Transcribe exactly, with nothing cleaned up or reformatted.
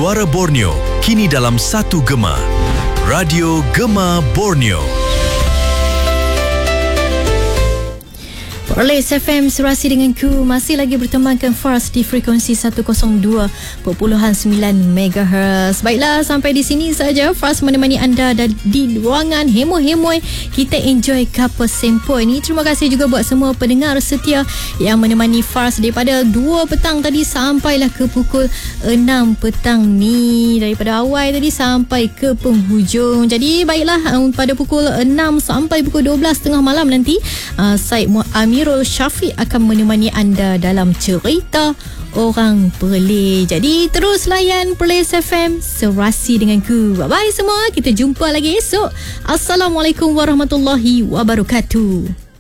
suara Borneo, kini dalam satu gema. Radio Gema Borneo. Perlis F M Serasi denganku masih lagi bertemankan Fars di frekuensi seratus dua perpuluhan sembilan megahertz. Baiklah, sampai di sini saja Fars menemani anda dan di ruangan hemoi-hemoi kita enjoy kapal sempoi ni. Terima kasih juga buat semua pendengar setia yang menemani Fars daripada dua petang tadi sampailah ke pukul enam petang ni, daripada awal tadi sampai ke penghujung. Jadi baiklah, um, pada pukul enam sampai pukul dua belas tengah malam nanti uh, Syed Amirul Syafiq akan menemani anda dalam cerita orang Perlis. Jadi terus layan Perlis F M Serasi denganku. Bye bye semua, kita jumpa lagi esok. Assalamualaikum warahmatullahi wabarakatuh.